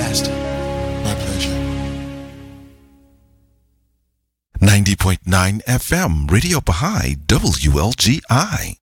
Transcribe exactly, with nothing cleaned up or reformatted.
Fantastic. My pleasure. ninety point nine F M, Radio Baha'i, W L G I.